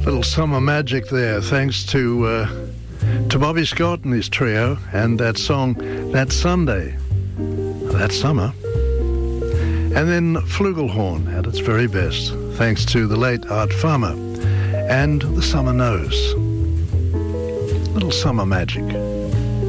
Little summer magic there, thanks to Bobby Scott and his trio, and that song, That Sunday, That Summer. And then Flugelhorn at its very best, thanks to the late Art Farmer and The Summer Knows. Little summer magic.